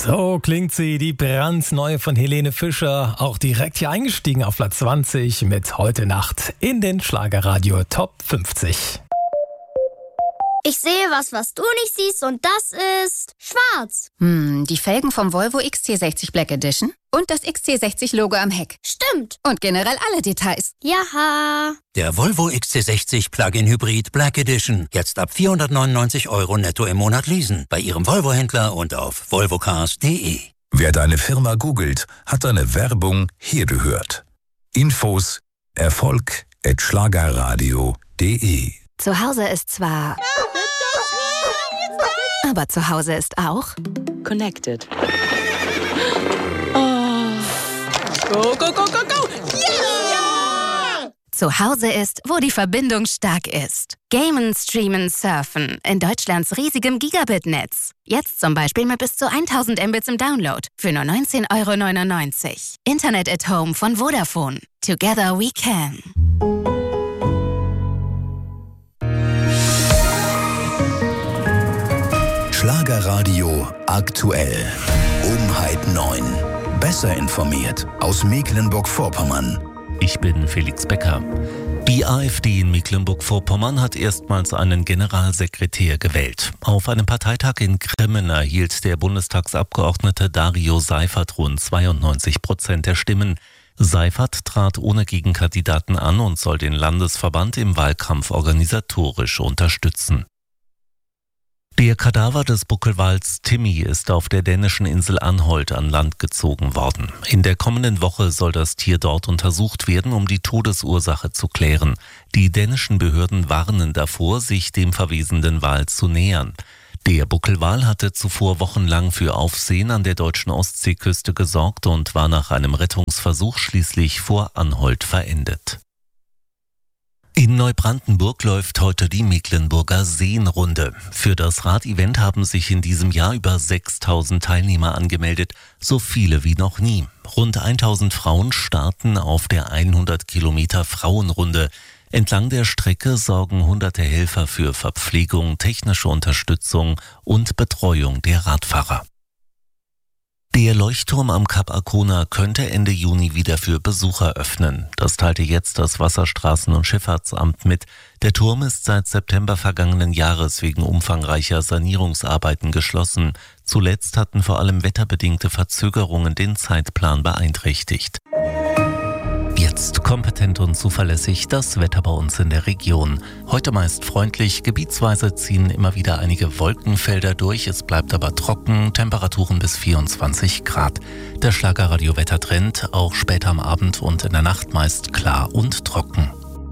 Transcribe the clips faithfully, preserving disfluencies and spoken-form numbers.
So klingt sie, die brandneue von Helene Fischer, auch direkt hier eingestiegen auf Platz zwanzig mit Heute Nacht in den Schlagerradio Top fünfzig. Ich sehe was, was du nicht siehst, und das ist schwarz. Hm, die Felgen vom Volvo X C sechzig Black Edition und das X C sechzig Logo am Heck. Stimmt. Und generell alle Details. Jaha. Der Volvo X C sechzig Plug-in Hybrid Black Edition. Jetzt ab vierhundertneunundneunzig Euro netto im Monat leasen. Bei Ihrem Volvo-Händler und auf volvocars punkt de. Wer deine Firma googelt, hat deine Werbung hier gehört. Infos Erfolg at schlagerradio punkt de. Zu Hause ist zwar... aber zu Hause ist auch... Connected. Oh. Go, go, go, go, go! Yeah! Zu Hause ist, wo die Verbindung stark ist. Gamen, Streamen, Surfen in Deutschlands riesigem Gigabit-Netz. Jetzt zum Beispiel mit bis zu tausend Mbits im Download für nur neunzehn Euro neunundneunzig. Internet at Home von Vodafone. Together we can. Schlagerradio aktuell. Um halb neun. Besser informiert aus Mecklenburg-Vorpommern. Ich bin Felix Becker. Die AfD in Mecklenburg-Vorpommern hat erstmals einen Generalsekretär gewählt. Auf einem Parteitag in Grimmen erhielt der Bundestagsabgeordnete Dario Seifert rund zweiundneunzig Prozent der Stimmen. Seifert trat ohne Gegenkandidaten an und soll den Landesverband im Wahlkampf organisatorisch unterstützen. Der Kadaver des Buckelwals Timmy ist auf der dänischen Insel Anholt an Land gezogen worden. In der kommenden Woche soll das Tier dort untersucht werden, um die Todesursache zu klären. Die dänischen Behörden warnen davor, sich dem verwesenden Wal zu nähern. Der Buckelwal hatte zuvor wochenlang für Aufsehen an der deutschen Ostseeküste gesorgt und war nach einem Rettungsversuch schließlich vor Anholt verendet. In Neubrandenburg läuft heute die Mecklenburger Seenrunde. Für das Radevent haben sich in diesem Jahr über sechstausend Teilnehmer angemeldet, so viele wie noch nie. Rund tausend Frauen starten auf der hundert Kilometer Frauenrunde. Entlang der Strecke sorgen hunderte Helfer für Verpflegung, technische Unterstützung und Betreuung der Radfahrer. Der Leuchtturm am Kap Arkona könnte Ende Juni wieder für Besucher öffnen. Das teilte jetzt das Wasserstraßen- und Schifffahrtsamt mit. Der Turm ist seit September vergangenen Jahres wegen umfangreicher Sanierungsarbeiten geschlossen. Zuletzt hatten vor allem wetterbedingte Verzögerungen den Zeitplan beeinträchtigt. Jetzt kompetent und zuverlässig das Wetter bei uns in der Region. Heute meist freundlich, gebietsweise ziehen immer wieder einige Wolkenfelder durch. Es bleibt aber trocken, Temperaturen bis vierundzwanzig Grad. Der Schlagerradio-Wettertrend auch später am Abend und in der Nacht meist klar und trocken.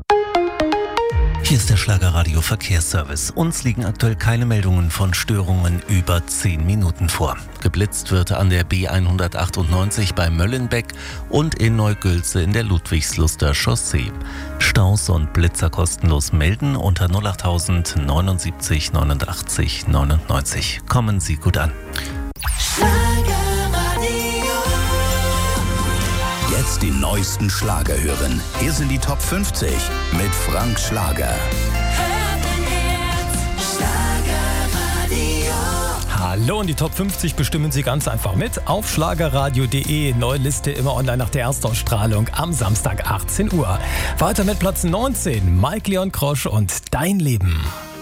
Hier ist der Schlagerradio Verkehrsservice. Uns liegen aktuell keine Meldungen von Störungen über zehn Minuten vor. Geblitzt wird an der B hundertachtundneunzig bei Möllenbeck und in Neugülze in der Ludwigsluster Chaussee. Staus und Blitzer kostenlos melden unter null achttausend neunundsiebzig neunundachtzig neunundneunzig. Kommen Sie gut an. Jetzt die neuesten Schlager hören. Hier sind die Top fünfzig mit Frank Schlager. Hallo, und die Top fünfzig bestimmen Sie ganz einfach mit auf schlagerradio punkt de. Neue Liste immer online nach der Erstausstrahlung am Samstag achtzehn Uhr. Weiter mit Platz neunzehn, Mike Leon Krosch und Dein Leben.